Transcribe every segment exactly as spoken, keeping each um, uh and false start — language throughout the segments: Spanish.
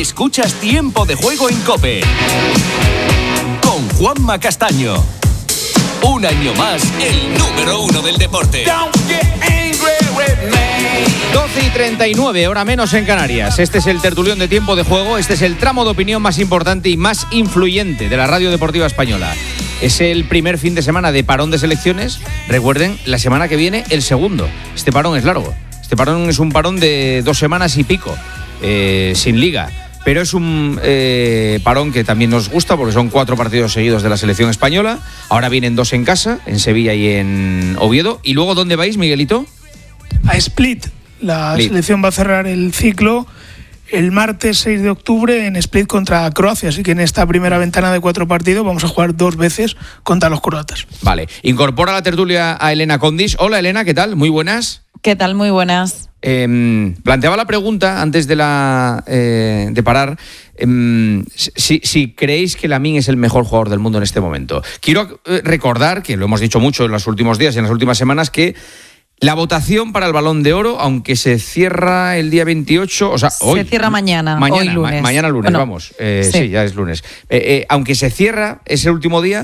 Escuchas Tiempo de Juego en COPE con Juanma Castaño. Un año más, el número uno del deporte. doce y treinta y nueve, hora menos en Canarias. Este es el tertulión de Tiempo de Juego. Este es el tramo de opinión más importante y más influyente de la radio deportiva española. Es el primer fin de semana de parón de selecciones. Recuerden, la semana que viene, el segundo. Este parón es largo. Este parón es un parón de dos semanas y pico, eh, sin liga. Pero es un eh, parón que también nos gusta porque son cuatro partidos seguidos de la selección española. Ahora vienen dos en casa, en Sevilla y en Oviedo. ¿Y luego dónde vais, Miguelito? A Split. La Split. Selección va a cerrar el ciclo el martes seis de octubre en Split contra Croacia. Así que en esta primera ventana de cuatro partidos vamos a jugar dos veces contra los croatas. Vale. Incorpora a la tertulia a Elena Condis. Hola, Elena, ¿qué tal? Muy buenas. ¿Qué tal? Muy buenas. Eh, planteaba la pregunta antes de la eh, de parar eh, si, si creéis que Lamine es el mejor jugador del mundo en este momento. Quiero eh, recordar, que lo hemos dicho mucho en los últimos días y en las últimas semanas, que la votación para el Balón de Oro, aunque se cierra el día veintiocho, o sea, hoy... Se cierra mañana, mañana hoy lunes. Ma- mañana lunes, bueno, vamos. Eh, sí. sí, ya es lunes. Eh, eh, aunque se cierra ese último día,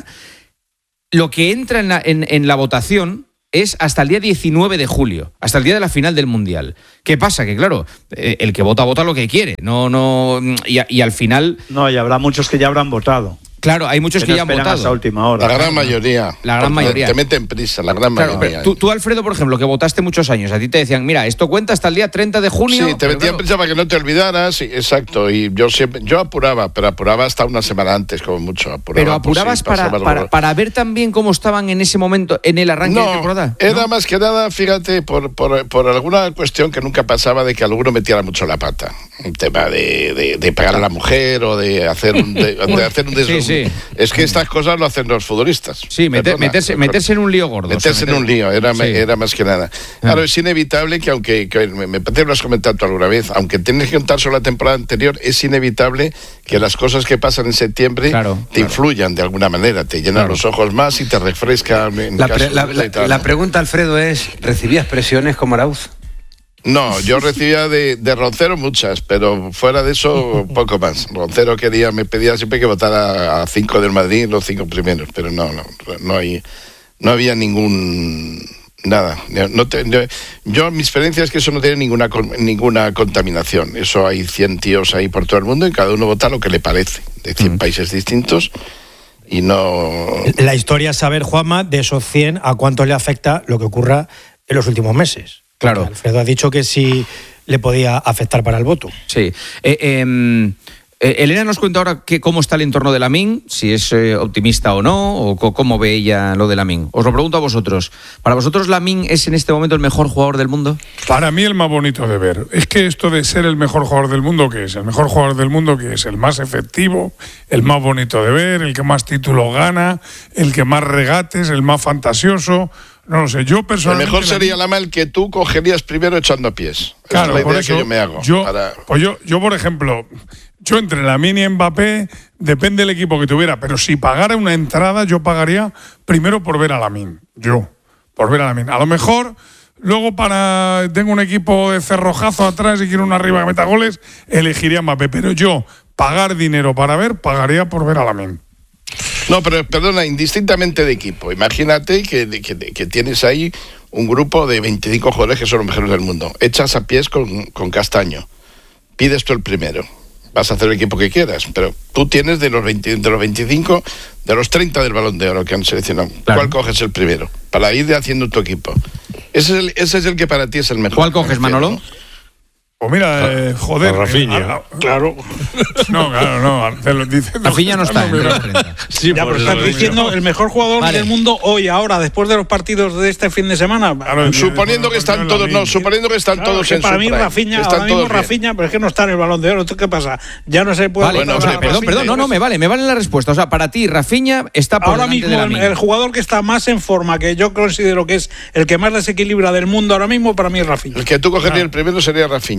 lo que entra en la, en, en la votación es hasta el día diecinueve de julio, hasta el día de la final del Mundial. ¿Qué pasa? Que claro, eh, el que vota, vota lo que quiere. No, no, y, y al final... No, y habrá muchos que ya habrán votado. Claro, hay muchos que, que no ya han votado. Hasta última hora. La gran mayoría. La gran mayoría. Te meten prisa, la gran claro, mayoría. Tú, tú, Alfredo, por ejemplo, que votaste muchos años, a ti te decían, mira, esto cuenta hasta el día treinta de junio. Sí, te metían claro. prisa para que no te olvidaras, sí, exacto. Y yo siempre, yo apuraba, pero apuraba hasta una semana antes, como mucho. Apuraba, pero apurabas pues, sí, para, para, para ver también cómo estaban en ese momento, en el arranque no, de temporada. Era ¿no? más que nada, fíjate, por, por, por alguna cuestión que nunca pasaba de que alguno metiera mucho la pata. Un tema de, de, de pegar a la mujer o de hacer un, de, de hacer un des... sí, sí. Es que estas cosas lo hacen los futbolistas. Sí, meter, Perdona, meterse, meterse en un lío gordo. Meterse o sea, meter... en un lío, era, sí. era más que nada. Claro, ah. es inevitable que aunque, que me, me parece que lo has comentado tú alguna vez, aunque tienes que contar sobre la temporada anterior, es inevitable que las cosas que pasan en septiembre claro, te claro. influyan de alguna manera, te llenan claro. los ojos más y te refrescan. En la, pre, la, la, la pregunta, Alfredo, es, ¿recibías presiones como Arauz? No, yo recibía de, de Roncero muchas, pero fuera de eso, poco más. Roncero quería, me pedía siempre que votara a cinco del Madrid, los cinco primeros, pero no, no, no hay, no había ningún, nada. No te, yo, yo, mi experiencia es que eso no tiene ninguna, ninguna contaminación. Eso hay cien tíos ahí por todo el mundo y cada uno vota lo que le parece, de cien mm. países distintos. Y no... La historia es saber, Juanma, de esos cien, a cuánto le afecta lo que ocurra en los últimos meses. Claro. Porque Alfredo ha dicho que sí le podía afectar para el voto. Sí. Eh, eh, eh, Elena nos cuenta ahora que, cómo está el entorno de Lamine, si es eh, optimista o no, o co- cómo ve ella lo de Lamine. Os lo pregunto a vosotros. ¿Para vosotros Lamine es en este momento el mejor jugador del mundo? Para mí el más bonito de ver. Es que esto de ser el mejor jugador del mundo, ¿qué es? El mejor jugador del mundo, ¿qué es? El más efectivo, el más bonito de ver, el que más títulos gana, el que más regates, el más fantasioso... No lo sé, yo personalmente... El mejor sería la mal que tú cogerías primero echando pies. Claro, es la por idea eso que yo me hago. Yo, para... pues yo, yo, por ejemplo, yo entre Lamine y Mbappé, depende del equipo que tuviera, pero si pagara una entrada, yo pagaría primero por ver a Lamine. Yo, por ver a Lamine. A lo mejor, luego para... Tengo un equipo de cerrojazo atrás y quiero uno arriba que meta goles, elegiría a Mbappé. Pero yo, pagar dinero para ver, pagaría por ver a Lamine. No, pero perdona, indistintamente de equipo. Imagínate que, que, que tienes ahí un grupo de veinticinco jugadores que son los mejores del mundo. Echas a pies con, con Castaño. Pides tú el primero. Vas a hacer el equipo que quieras, pero tú tienes de los, veinte, de los veinticinco, de los treinta del Balón de Oro que han seleccionado. Claro. ¿Cuál coges el primero? Para ir haciendo tu equipo. Ese es el, ese es el que para ti es el mejor. ¿Cuál coges, Manolo? Pues mira, eh, joder. A Rafinha. Eh, a, claro. No, claro, no. Te lo dice, Rafinha no está. No sí, ya, pero estás diciendo el mejor jugador vale. del mundo hoy, ahora, después de los partidos de este fin de semana. Claro, suponiendo que están todos, no, suponiendo que están claro, todos que en para su mí prime. Rafinha, ahora mismo Rafinha, pero es que no está en el Balón de Oro. ¿Qué pasa? Ya no se puede. Vale, bueno, o sea, perdón, Rafinha, perdón, no, no, me vale, me vale la respuesta. O sea, para ti, Rafinha está por ahora mismo de el jugador que está más en forma, que yo considero que es el que más desequilibra del mundo ahora mismo, para mí es Rafinha. El que tú cogerías el primero sería Rafinha.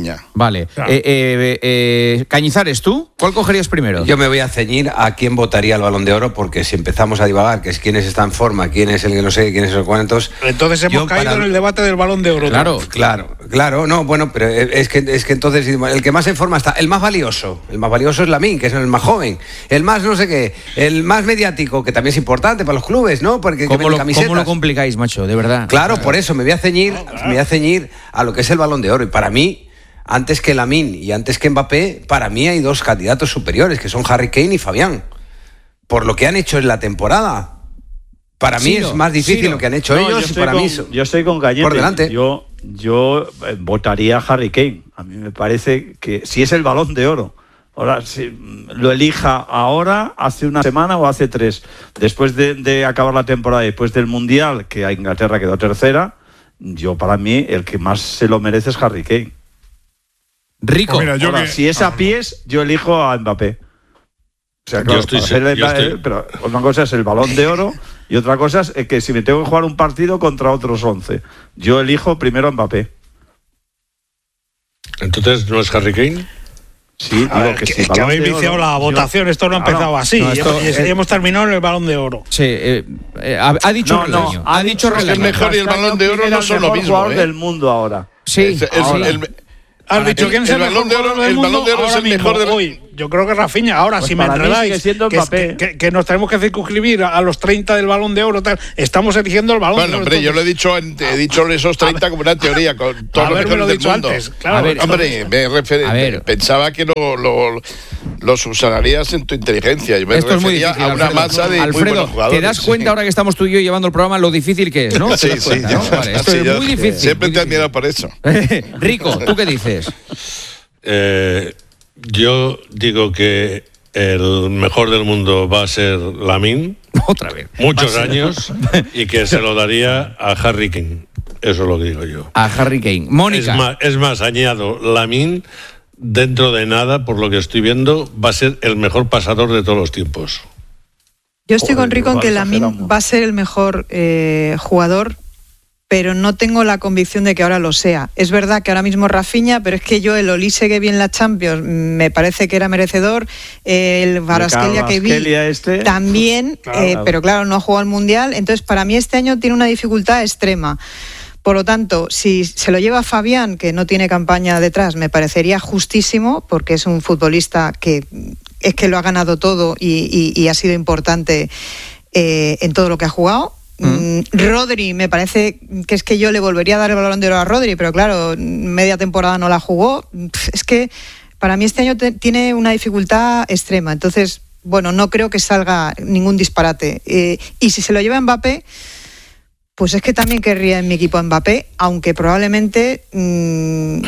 Rafinha. Vale. Claro. Eh, eh, eh, Cañizares, ¿tú? ¿Cuál cogerías primero? Yo me voy a ceñir a quién votaría el Balón de Oro, porque si empezamos a divagar, que es quién está en forma, quién es el que no sé, quién es el cuantos. Entonces hemos yo caído para- en el debate del Balón de Oro. Claro, claro, claro, no, bueno, pero es que, es que entonces el que más en forma está, el más valioso, el más valioso es Lamine, que es el más joven, el más no sé qué, el más mediático, que también es importante para los clubes, ¿no? Porque que ¿Cómo venden lo, camisetas. ¿Cómo lo complicáis, macho? De verdad. Claro, por eso me voy a ceñir, me voy a ceñir a lo que es el Balón de Oro. Y para mí, antes que Lamine y antes que Mbappé, para mí hay dos candidatos superiores, que son Harry Kane y Fabián. Por lo que han hecho en la temporada. Para mí Ciro, es más difícil Ciro. lo que han hecho No, ellos yo y estoy para con- mí so- yo estoy con Gallete. por delante. Yo, yo eh, votaría a Harry Kane. A mí me parece que si es el Balón de Oro. Ahora, si lo elija ahora, hace una semana o hace tres, después de, de acabar la temporada, después del Mundial, que a Inglaterra quedó tercera, yo para mí el que más se lo merece es Harry Kane. Rico. Pues mira, yo Ahora, que- si es a pies, yo elijo a Mbappé. O sea, Yo claro, estoy para se- hacerle- yo estoy- pero una cosa es el Balón de Oro y otra cosa es que si me tengo que jugar un partido contra otros once, yo elijo primero a Mbappé. Entonces, ¿no es Harry Kane? Sí, digo A ver, que, que, sí. que Balón habéis de viciado Oro, la yo- votación, esto no ha Claro. empezado así. No, esto- y, y- y hemos terminado en el Balón de Oro. Sí, eh, eh, ha, ha dicho No, no, Relaño. ha Ha dicho dicho que Relaño. el mejor y el Balón de Oro no son lo mismo, jugador ¿eh? del mundo ahora. Sí, Es- es- ahora. el- Has dicho el- quién es el el, mejor Balón de Oro- jugador del el mundo Balón de Oro es ahora el mejor mismo, de- hoy. Yo creo que Rafinha. Ahora, Pues si me para mí sigue enredáis, siendo que, es- Mbappé. que, que- que nos tenemos que circunscribir a, a los treinta del Balón de Oro, tal, estamos eligiendo el Balón Bueno, de Oro. hombre, yo lo he dicho, en- he dicho esos treinta como una teoría, con todos los Haberme mejores lo del dicho mundo. antes, claro. A ver, Hombre, me refer- A ver. pensaba que lo, lo, lo subsanarías en tu inteligencia. Yo me Esto es muy refería difícil, a una Alfredo. masa de muy Alfredo, buenos jugadores. ¿te das cuenta ahora que estamos tú y yo llevando el programa lo difícil que es, no? ¿Te Sí, das sí, cuenta, yo- no? Vale, esto sí, es yo muy difícil. Siempre muy te he difícil. admirado por eso. Rico, ¿tú qué dices? Eh, yo digo que el mejor del mundo va a ser Lamine. Otra vez. Muchos Va a ser- años. Y que se lo daría a Harry Kane. Eso es lo que digo yo. A Harry Kane. Mónica. Es más, es más, añado, Lamine, dentro de nada, por lo que estoy viendo, va a ser el mejor pasador de todos los tiempos. Yo estoy Joder, con Rico en igual que exageramos Lamine mucho. va a ser el mejor eh, jugador, pero no tengo la convicción de que ahora lo sea. Es verdad que ahora mismo Rafinha, pero es que yo el Olise que vi en la Champions me parece que era merecedor, eh, el Kvaratskhelia que vi Kvaratskhelia este, también, claro, eh, claro. pero claro, no ha jugado al Mundial, entonces para mí este año tiene una dificultad extrema. Por lo tanto, si se lo lleva Fabián, que no tiene campaña detrás, me parecería justísimo, porque es un futbolista que es que lo ha ganado todo y, y- y ha sido importante eh, en todo lo que ha jugado. Mm. Rodri, me parece que es que yo le volvería a dar el Balón de Oro a Rodri, pero claro, media temporada no la jugó. Pff, Es que para mí este año te- tiene una dificultad extrema. Entonces, bueno, no creo que salga ningún disparate. Eh, y si se lo lleva Mbappé, pues es que también querría en mi equipo a Mbappé, aunque probablemente mmm,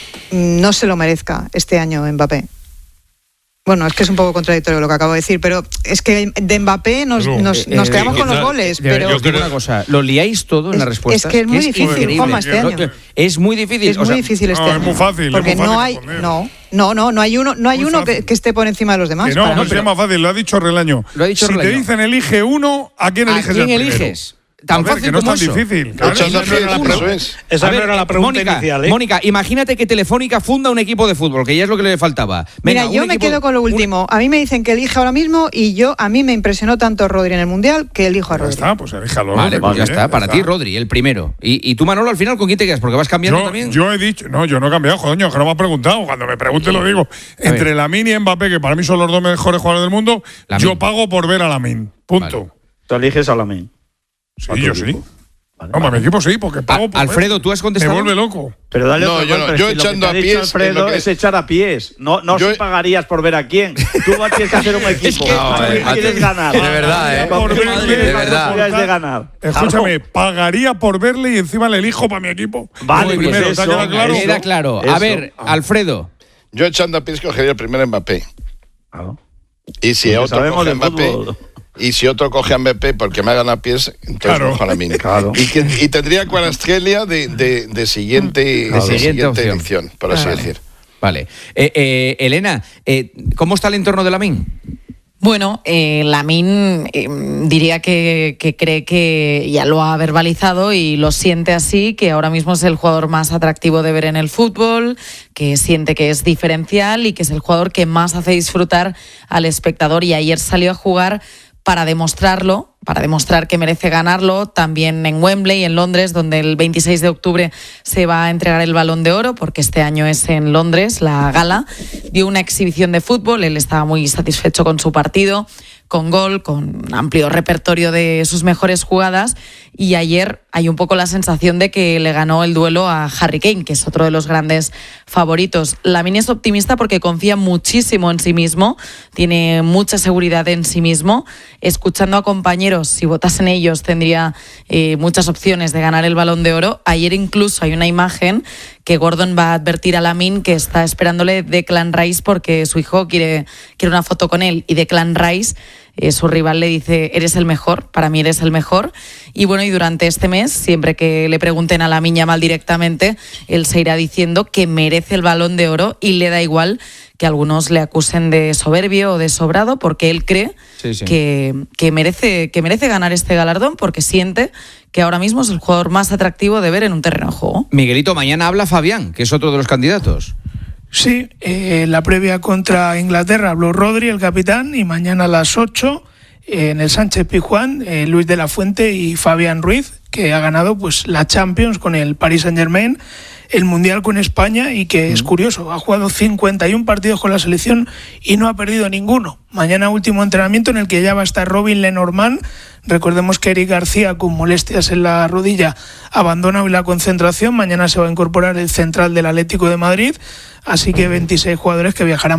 no se lo merezca este año Mbappé. Bueno, es que es un poco contradictorio lo que acabo de decir, pero es que de Mbappé nos, Pero, nos, eh, nos eh, quedamos con los quizá- goles, De verdad, pero os digo una cosa, lo liáis todo en Es- la respuesta. es que es muy difícil, Juanma, este año. Es muy difícil. es o muy sea, difícil este no, año. es muy fácil, es porque muy fácil no hay, responder. no, no, no, no hay uno, no hay Muy uno que, fácil. que esté por encima de los demás. Que no, para no mí. se llama fácil, lo ha dicho Relaño. Lo ha dicho si Relaño. te dicen elige uno, ¿a quién ¿A eliges? quién el primero? eliges? Tan A ver, fácil que no es como tan eso. difícil. Claro, Muchas esa no gracias, era la eso pregunta. es. Esa A no ver, era la pregunta Mónica, inicial, ¿eh? Mónica, imagínate que Telefónica funda un equipo de fútbol, que ya es lo que le faltaba. Venga, Mira, un yo me equipo- quedo con lo un- último. A mí me dicen que elige ahora mismo y yo a mí me impresionó tanto Rodri en el Mundial que elijo a Ya Rodri. está, pues elíjalo. Vale, pues ya Vale, está. Para ti, Rodri, el primero. Y, y tú, Manolo, al final, ¿con quién te quedas? Porque vas cambiando Yo, también. yo he dicho, no, yo no he cambiado, coño, que no me has preguntado. Cuando me pregunte lo digo. Entre Lamine y Mbappé, que para mí son los dos mejores jugadores del mundo, Lamine. yo pago por ver a Lamine. Punto. Tú eliges a Lamine. Sí, A tu yo equipo. sí. Vale, Hombre, vale. mi equipo sí, porque pago A- por Alfredo, ver. ¿tú has Me contestado? vuelve loco. Pero dale No, otro yo gol, no, pero yo si lo que echando te ha a dicho pies, en Alfredo lo que- es echar a pies. No, no Yo- si pagarías por ver a quién. Tú tienes que hacer un equipo. que- ¿A quién No, quieres eh, ganar? de verdad, eh. ¿Con quién De tienes las verdad. posibilidades de ganar? Escúchame, pagaría por verle y encima le elijo para mi equipo. Vale, Muy pues primero, eso, ¿te ha quedado claro? eso. Queda claro. A Eso. ver, Alfredo. Yo echando a pies cogería el primero Mbappé. Claro. Y si Porque otro sabemos coge a de Mbappé, fútbol. y si otro coge a Mbappé porque me hagan a pies, entonces Claro. cojo a Lamine. Claro. Y, que- y tendría Kvaratskhelia de, de, de siguiente, de Claro. siguiente, Siguiente opción. elección, por así Vale. decir. Vale. Eh, eh, Elena, eh, ¿cómo está el entorno de Lamine? Bueno, eh, Lamine eh, diría que, que cree que ya lo ha verbalizado y lo siente así, que ahora mismo es el jugador más atractivo de ver en el fútbol, que siente que es diferencial y que es el jugador que más hace disfrutar al espectador, y ayer salió a jugar para demostrarlo, para demostrar que merece ganarlo, también en Wembley, en Londres, donde el veintiséis de octubre se va a entregar el Balón de Oro, porque este año es en Londres la gala. Dio una exhibición de fútbol, él estaba muy satisfecho con su partido, con gol, con un amplio repertorio de sus mejores jugadas, y ayer hay un poco la sensación de que le ganó el duelo a Harry Kane, que es otro de los grandes favoritos. Lamine es optimista porque confía muchísimo en sí mismo, tiene mucha seguridad en sí mismo. Escuchando a compañeros, si votasen ellos tendría eh, muchas opciones de ganar el Balón de Oro. Ayer incluso hay una imagen que Gordon va a advertir a Lamine que está esperándole Declan Rice porque su hijo quiere, quiere una foto con él, y Declan Rice, eh, su rival, le dice: eres el mejor, para mí eres el mejor. Y bueno, y durante este mes, siempre que le pregunten a Lamine Yamal directamente, él se irá diciendo que merece el Balón de Oro y le da igual que algunos le acusen de soberbio o de sobrado, porque él cree sí, sí. Que, que, merece, que merece ganar este galardón, porque siente que ahora mismo es el jugador más atractivo de ver en un terreno de juego. Miguelito, mañana habla Fabián, que es otro de los candidatos. Sí, eh, la previa contra Inglaterra habló Rodri, el capitán, y mañana a las ocho eh, en el Sánchez Pizjuán, eh, Luis de la Fuente y Fabián Ruiz, que ha ganado pues la Champions con el Paris Saint-Germain, el Mundial con España, y que es curioso, ha jugado cincuenta y uno partidos con la selección y no ha perdido ninguno. Mañana último entrenamiento en el que ya va a estar Robin Lenormand. Recordemos que Eric García, con molestias en la rodilla, abandona hoy la concentración. Mañana se va a incorporar el central del Atlético de Madrid, así que veintiséis jugadores que viajarán